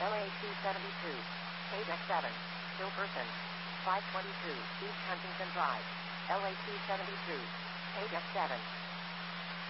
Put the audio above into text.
LAC 72, KX7, Hilperson, 522, East Huntington Drive, LAC 72, KX7.